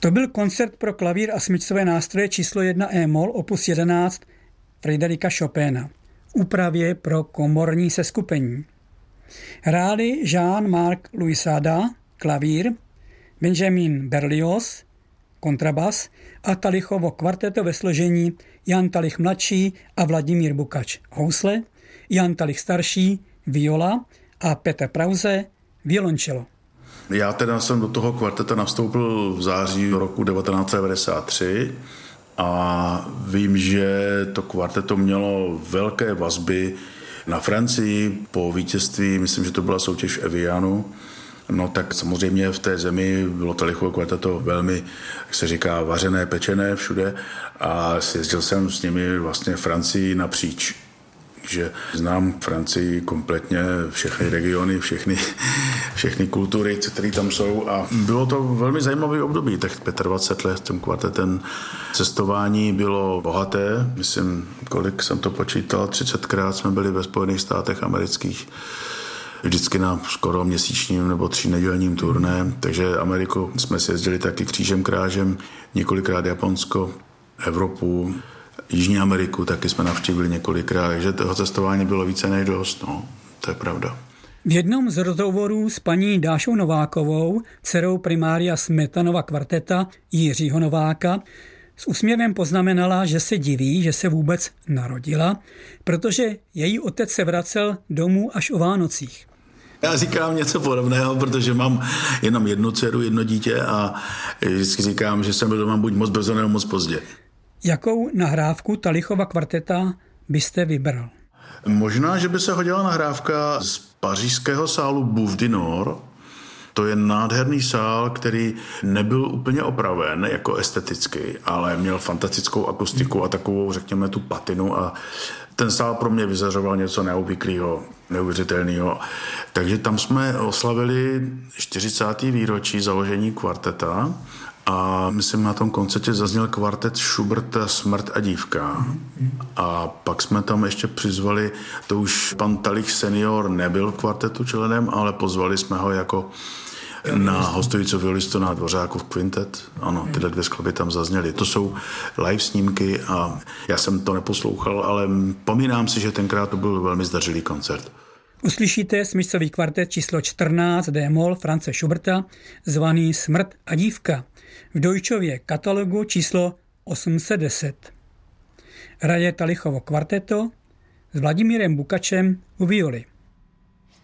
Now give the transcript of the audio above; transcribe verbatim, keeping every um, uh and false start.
To byl koncert pro klavír a smyčcové nástroje číslo jedna E-moll opus jedenáct Fryderika Chopina v úpravě pro komorní seskupení. Hráli Jean-Marc Louis-Sada, klavír, Benjamin Berlioz, kontrabas a Talichovo kvarteto ve složení Jan Talich mladší a Vladimír Bukač housle, Jan Talich starší viola a Petr Prause violončelo. Já teda jsem do toho kvarteta nastoupil v září roku devatenáct set devadesát tři a vím, že to kvarteto mělo velké vazby na Francii po vítězství, myslím, že to byla soutěž v Evianu. No tak samozřejmě v té zemi bylo Talichovo kvarteto velmi, jak se říká, vařené, pečené všude a jezdil jsem s nimi vlastně Francii napříč. Že znám Francii kompletně, všechny regiony, všechny, všechny kultury, které tam jsou a bylo to velmi zajímavé období, tak dvacet pět let tím kvartetem cestování bylo bohaté, myslím, kolik jsem to počítal, třicetkrát jsme byli ve Spojených státech amerických, vždycky na skoro měsíčním nebo třínedělním turné, takže Ameriku jsme si jezdili taky křížem krážem, několikrát Japonsko, Evropu, Jižní Ameriku taky jsme navštívili několikrát, takže toho cestování bylo více než dost, no, to je pravda. V jednom z rozhovorů s paní Dášou Novákovou, dcerou primária Smetanova kvarteta Jiřího Nováka, s úsměvem poznamenala, že se diví, že se vůbec narodila, protože její otec se vracel domů až o Vánocích. Já říkám něco podobného, protože mám jenom jednu dceru, jedno dítě a vždycky říkám, že jsem byl doma buď moc brzo nebo moc pozdě. Jakou nahrávku Talichova kvarteta byste vybral? Možná, že by se hodila nahrávka z pařížského sálu Bouffe du Nord. To je nádherný sál, který nebyl úplně opraven jako esteticky, ale měl fantastickou akustiku a takovou, řekněme, tu patinu a ten sál pro mě vyzařoval něco neobvyklého, neuvěřitelného. Takže tam jsme oslavili čtyřicáté výročí založení kvarteta a myslím, na tom koncertě zazněl kvartet Schuberta Smrt a dívka. A pak jsme tam ještě přizvali, to už pan Talich senior nebyl v kvartetu členem, ale pozvali jsme ho jako na hostující violistu na Dvořákův kvintet. Ano, tyhle dvě skladby tam zazněly. To jsou live snímky a já jsem to neposlouchal, ale pomínám si, že tenkrát to byl velmi zdařilý koncert. Uslyšíte smyčcový kvartet číslo čtrnáct D-moll Franze Schuberta, zvaný Smrt a dívka, v Deutschově katalogu číslo osm set deset. Hraje Talichovo kvarteto s Vladimírem Bukačem u violy.